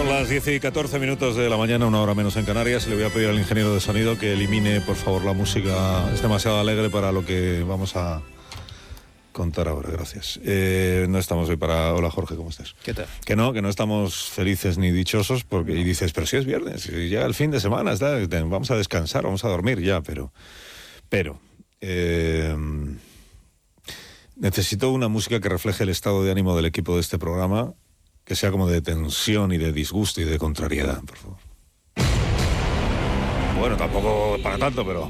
Son las 10:14 de la mañana, una hora menos en Canarias. Le voy a pedir al ingeniero de sonido que elimine, por favor, la música. Es demasiado alegre para lo que vamos a contar ahora. Gracias. No estamos hoy para... Hola, Jorge, ¿cómo estás? ¿Qué tal? Que no estamos felices ni dichosos porque... Y dices, pero si es viernes, y llega el fin de semana, vamos a descansar, vamos a dormir ya, pero necesito una música que refleje el estado de ánimo del equipo de este programa, que sea como de tensión y de disgusto y de contrariedad, por favor. Bueno, tampoco para tanto, pero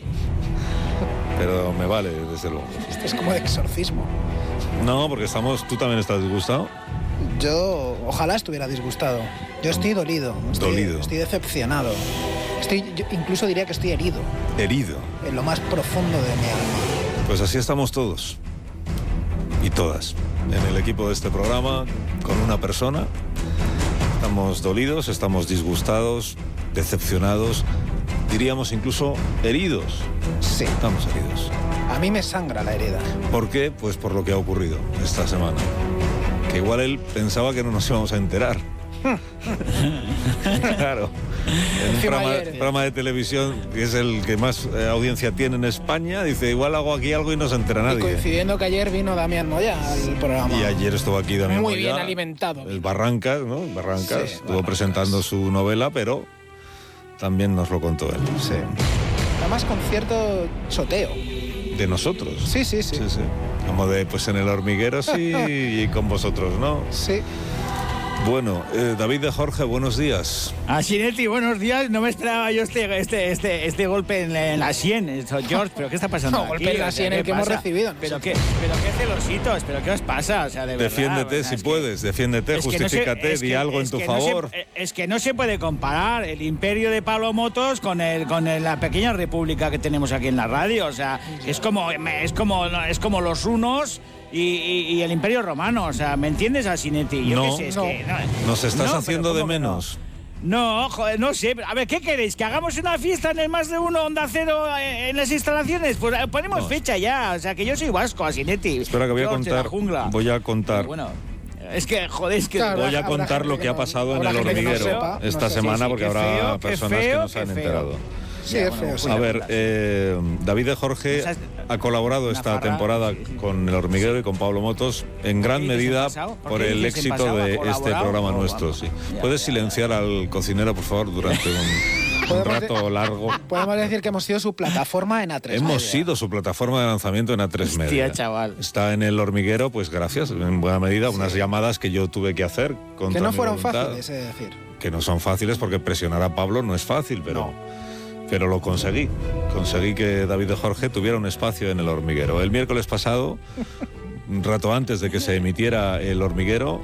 me vale, desde luego. Esto es como de exorcismo. No, porque tú también estás disgustado. Yo ojalá estuviera disgustado. Yo estoy dolido. Estoy decepcionado. Yo incluso diría que estoy herido. Herido. En lo más profundo de mi alma. Pues así estamos todos. Y todas. En el equipo de este programa, con una persona. Estamos dolidos, estamos disgustados, decepcionados, diríamos incluso heridos. Sí. Estamos heridos. A mí me sangra la herida. ¿Por qué? Pues por lo que ha ocurrido esta semana. Que igual él pensaba que no nos íbamos a enterar. Claro. En un programa de televisión que es el que más audiencia tiene en España, dice, igual hago aquí algo y no se entera nadie. Y coincidiendo que ayer vino Damián Moya al programa. Y ayer estuvo aquí Damián Moya. Muy bien alimentado. El Barrancas, ¿no? Barrancas. Sí, estuvo presentando su novela, pero también nos lo contó él. Sí. Además con cierto choteo. De nosotros. Sí. Como de, pues en El Hormiguero sí y con vosotros, ¿no? Sí. Bueno, David de Jorge, buenos días. Sinetti, buenos días. No me esperaba yo este golpe en la sien, George, pero ¿qué está pasando? No, golpe en la sien el que hemos recibido. Pero qué celositos, pero ¿qué os pasa? O sea, de defiéndete verdad, si puedes, defiéndete, justifícate, di algo en tu favor. Es que no se puede comparar el imperio de Pablo Motos con la pequeña república que tenemos aquí en la radio. O sea, es como los hunos y el Imperio Romano, o sea, ¿me entiendes, Sinetti? Nos estás haciendo de menos. No, joder, no sé. A ver, ¿qué queréis? ¿Que hagamos una fiesta en el Más de Uno Onda Cero en las instalaciones? Pues ponemos fecha ya. O sea, que yo soy vasco, Sinetti. Espera, que voy a contar. Bueno, es que, joder, Claro, voy a contar lo que ha pasado en El Hormiguero esta semana, porque habrá personas que no se han enterado. Sí, es feo. A ver, David de Jorge ha colaborado esta temporada con El Hormiguero y con Pablo Motos en gran medida por el éxito de este programa nuestro. Sí. ¿Puedes silenciar al cocinero, por favor, durante un rato largo? Podemos decir que hemos sido su plataforma en A3 Hemos sido su plataforma de lanzamiento en A3 Media. Hostia, chaval. Está en El Hormiguero, pues gracias, en buena medida, unas llamadas que yo tuve que hacer contra que no mi fueron voluntad. fáciles, es decir. Que no son fáciles porque presionar a Pablo no es fácil, pero lo conseguí. Conseguí que David de Jorge tuviera un espacio en El Hormiguero. El miércoles pasado, un rato antes de que se emitiera El Hormiguero,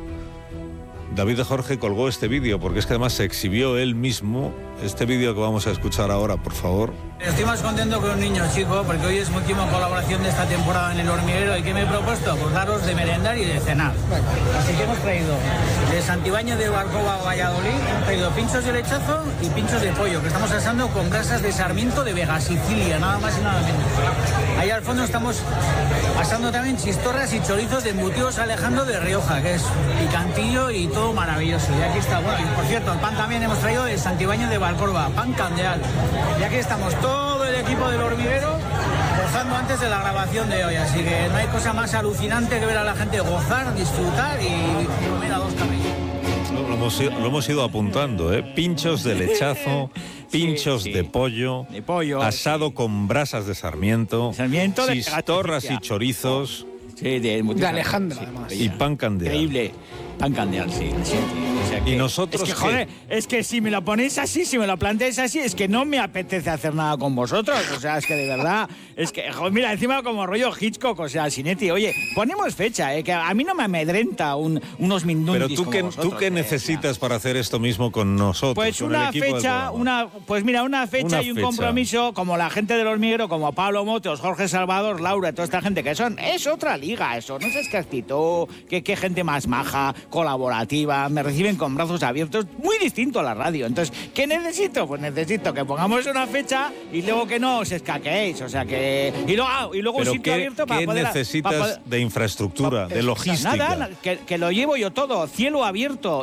David de Jorge colgó este vídeo, porque es que además se exhibió él mismo. Este vídeo que vamos a escuchar ahora, por favor. Estoy más contento que un niño chico, porque hoy es mi última colaboración de esta temporada en El Hormiguero. ¿Y qué me he propuesto? Pues daros de merendar y de cenar. Así que hemos traído de Santibáñez de Barcova a Valladolid, hemos traído pinchos de lechazo y pinchos de pollo, que estamos asando con brasas de Sarmiento de Vega, Sicilia, nada más y nada menos. Ahí al fondo estamos asando también chistorras y chorizos de embutidos Alejandro de Rioja, que es picantillo y todo maravilloso. Y aquí está, bueno, y por cierto, el pan también hemos traído de Santibáñez de Valcorba, pan candeal. Y aquí estamos todo el equipo del Hormiguero gozando antes de la grabación de hoy, así que no hay cosa más alucinante que ver a la gente gozar, disfrutar y comer a dos carrillos. Lo hemos ido apuntando, pinchos de lechazo, pinchos de pollo, asado con brasas de Sarmiento, chistorras y chorizos. Sí, de Alejandro, además. Y pan candeal. Increíble. Pan candeal, sí. O sea y nosotros, es que, joder, es que si me lo ponéis así, si me lo planteáis así, es que no me apetece hacer nada con vosotros. O sea, es que de verdad, es que, joder, mira, encima como rollo Hitchcock, o sea, Sinetti, oye, ponemos fecha, que a mí no me amedrenta unos mindundis. Pero tú qué necesitas para hacer esto mismo con nosotros. Pues una fecha, una fecha y un compromiso, como la gente del Hormiguero, como Pablo Motos, Jorge Salvador, Laura, toda esta gente que es otra liga eso, no sé qué actitud, qué gente más maja, colaborativa, me reciben con brazos abiertos, muy distinto a la radio. Entonces, ¿qué necesito? Pues necesito que pongamos una fecha y luego que no os escaquéis, o sea que... Y luego un sitio abierto para poder... ¿Qué necesitas de infraestructura, de logística? Nada, que lo llevo yo todo, cielo abierto